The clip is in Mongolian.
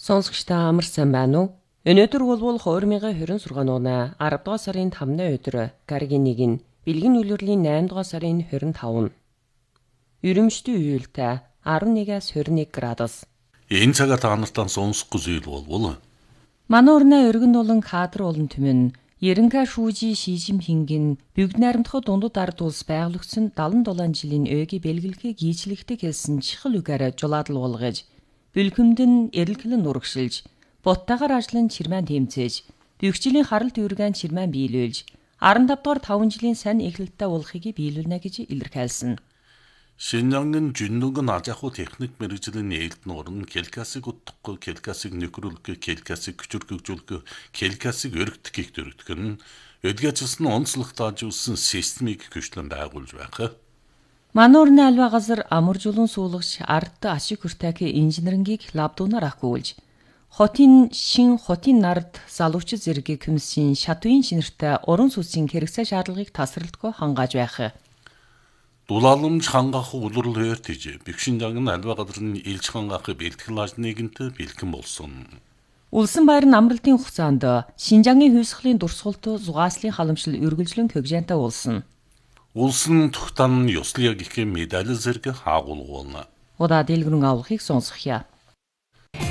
Сонсогчдаа амар сайн байна уу? Өнөөдөр бол 2020 сургаануунаа 10 дугаар сарын 5-ны өдөр гарагийн 1-ийн бэлгийн үйлрлийн 8 дугаар сарын 25. Ерөнхийдөө үеэлтэй 11-аас 21 градус. Энэ цагаар та нартаа сонсох зүйл болвол манай урнаа өргөн дулан кадр болон түмэн Ерөнхий шүүжи шижим хингин бүгд найрамдах дундад ард улс байгуулагдсан 77 жилийн өөгийн бэлгэлгээ гүйцэлэгдэг хэлсэн чихэл үгээр жулаадал болгож бүлгэмдэн эрэлхлэн нурагшилж буттагаар ажлын чирмэн тэмцээж бөгжлийн харалт үүргэн чирмэн биелүүлж 15 дугаар 5 жилийн сайн эхлэлтээ уулахыг биелүүлнэ гэж илэрхийлсэн. Шинжангийн жүннүгэн ажаху техник мэрэгжлийн нээлтэн орн келкасыг утгахгүй, келкасыг нөхрүүлгэх, келкасыг хүчрхэгжүүлэх, келкасыг өргөдөхийг дөрөвдөх нь өдгөөцсөн онцлог таажуулсан системийг хөшлөн байгуулж байх. Манай урны альва газар амар жулуун суулгаж ард ашиг хүртээх инженерингийг лабдуунаар ахгүйж хотын нард залуучид зэрэг комиссийн шатуин шинэртэй уран сүнсийн хэрэгцээ шаардлагыг тасралтгүй хангааж байх. Дулааламж хангах улирал хоёр тийж Бэкшинжангийн альва газрын илж хангах бэлтгэл ажныг бэлхэн болсон. Улсын баяр намралтын хугацаанд Шинжангийн хүйсхлийн дурсгалт зугааслын халамжлал үргэлжлэн көгжэнтэй болсон. Улсын тухтан ёслыг их медаль зэрэг хаагуулгуул. Удаа дэлгэрэн авахыг сонсох я.